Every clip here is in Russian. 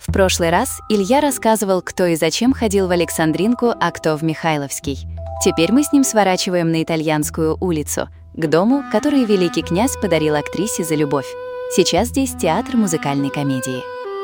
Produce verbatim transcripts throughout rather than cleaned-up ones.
В прошлый раз Илья рассказывал, кто и зачем ходил в Александринку, а кто в Михайловский. Теперь мы с ним сворачиваем на Итальянскую улицу, к дому, который великий князь подарил актрисе за любовь. Сейчас здесь театр музыкальной комедии.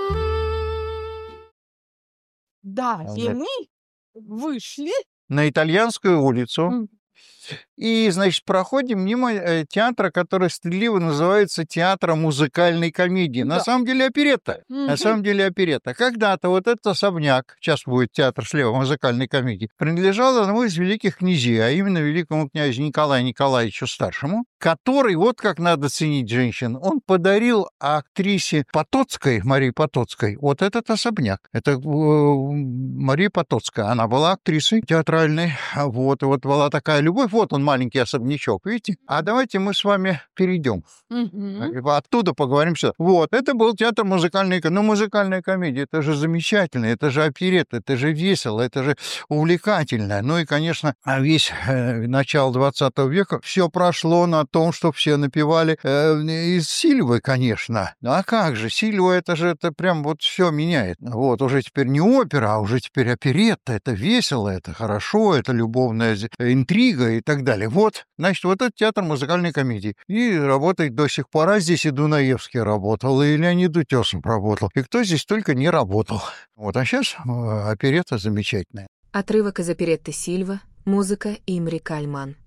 Да, и мы вышли на Итальянскую улицу. М. И, значит, проходим мимо э, театра, который стыдливо называется театром музыкальной комедии. На Да. самом деле оперетта. Мгм. На самом деле оперетта. Когда-то вот этот особняк, сейчас будет театр слева музыкальной комедии, принадлежал одному из великих князей, а именно великому князю Николаю Николаевичу Старшему, который, вот как надо ценить женщин, он подарил актрисе Потоцкой, Марии Потоцкой, вот этот особняк. Это э, Мария Потоцкая, она была актрисой театральной, вот, и вот была такая любовь, вот он маленький особнячок, видите? А давайте мы с вами перейдем. Мгм. Оттуда поговорим сюда. Вот, это был театр музыкальной комедии. Ну, музыкальная комедия, это же замечательно, это же оперетта, это же весело, это же увлекательно. Ну и, конечно, весь э, начало двадцатого века все прошло на том, что все напевали э, из Сильвы, конечно. А как же, Сильва, это же, это прям вот все меняет. Вот, уже теперь не опера, а уже теперь оперетта, это весело, это хорошо, это любовная зи- интрига и так далее. Вот, значит, вот этот театр музыкальной комедии. И работает до сих пор. А здесь и Дунаевский работал, и Леонид Утесов работал. И кто здесь только не работал. Вот, а сейчас оперетта замечательная. Отрывок из оперетты «Сильва», музыка Имри Кальман.